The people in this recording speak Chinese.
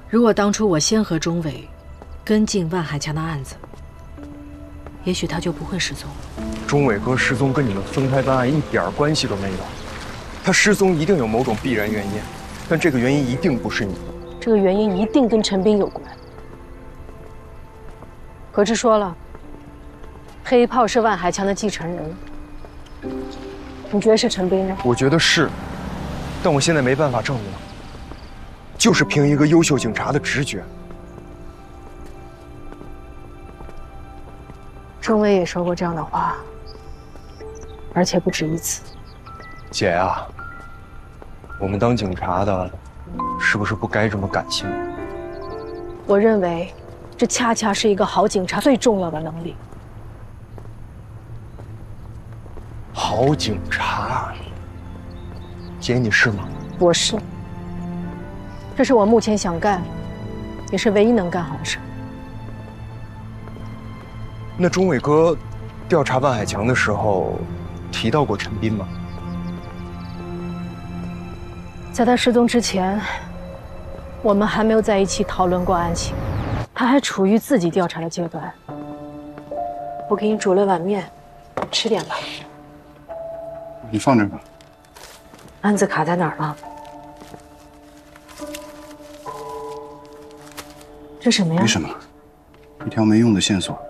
如果当初我先和钟伟跟进万海强的案子，也许他就不会失踪了。 钟伟哥失踪跟你们分开办案一点关系都没有，他失踪一定有某种必然原因，但这个原因一定不是你。 这个原因一定跟陈斌有关。何志说了，黑炮是万海强的继承人，你觉得是陈斌吗？ 我觉得是，但我现在没办法证明，就是凭一个优秀警察的直觉。 钟伟也说过这样的话，而且不止一次。 姐呀，我们当警察的，是不是不该这么感性？ 我认为，这恰恰是一个好警察最重要的能力。 好警察，姐你是吗？ 我是。这是我目前想干，也是唯一能干好的事。 那钟伟哥调查万海强的时候，提到过陈斌吗？ 在他失踪之前，我们还没有在一起讨论过案情，他还处于自己调查的阶段。我给你煮了碗面，吃点吧。 你放这儿吧。 案子卡在哪儿了？这什么呀？ 没什么，一条没用的线索。